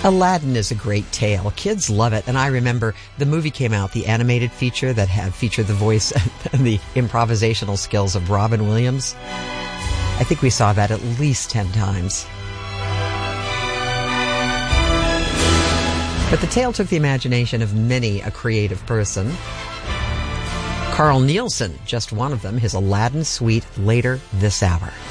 Aladdin is a great tale. Kids love it. And I remember the movie came out, the animated feature that featured the voice and the improvisational skills of Robin Williams. I think we saw that at least 10 times. But the tale took the imagination of many a creative person. Carl Nielsen, just one of them, his Aladdin suite later this hour.